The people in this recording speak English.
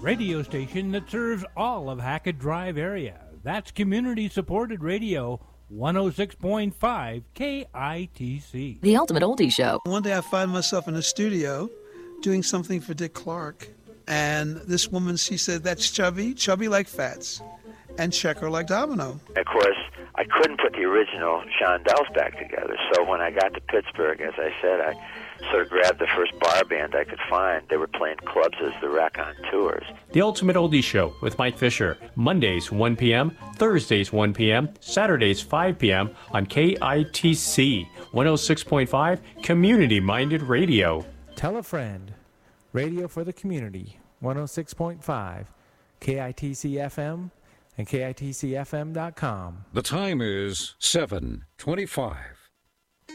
radio station that serves all of Hackett Drive area. That's community-supported radio, 106.5 KITC. The Ultimate Oldie Show. One day I find myself in a studio doing something for Dick Clark, and this woman, she said, that's Chubby like Fats, and Checker like Domino. Of course, I couldn't put the original Shondells back together, so when I got to Pittsburgh, as I said, I sort of grabbed the first bar band I could find. They were playing clubs as the Raconteurs. The Ultimate Oldie Show with Mike Fisher. Mondays, 1 p.m., Thursdays, 1 p.m., Saturdays, 5 p.m. on KITC 106.5 Community-Minded Radio. Tell a friend. Radio for the community, 106.5 KITC FM and KITCFM.com. The time is 7:25.